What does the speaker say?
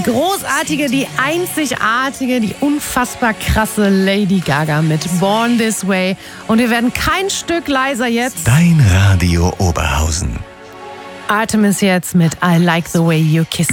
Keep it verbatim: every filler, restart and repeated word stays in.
großartige, die einzigartige, die unfassbar krasse Lady Gaga mit Born This Way. Und wir werden kein Stück leiser jetzt. Dein Radio Oberhausen. Artemis jetzt mit I Like the Way You Kiss